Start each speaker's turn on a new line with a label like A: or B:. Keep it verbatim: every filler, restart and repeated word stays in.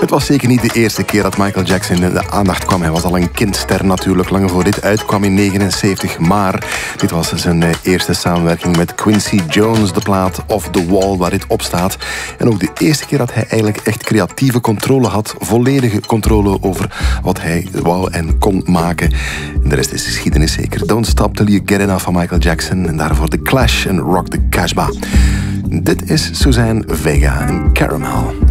A: Het was zeker niet de eerste keer dat Michael Jackson in de aandacht kwam. Hij was al een kindster natuurlijk, lang voor dit uitkwam in negentien negenenzeventig. Maar dit was zijn eerste samenwerking met Quincy Jones, de plaat Off the Wall, waar dit op staat. En ook de eerste keer dat hij eigenlijk echt creatieve controle had. Volledige controle over wat hij wou en kon maken. En de rest is geschiedenis zeker. Don't Stop Till You Get Enough van Michael Jackson. En daarvoor The Clash en Rock the Casbah. Dit is Suzanne Vega en Caramel.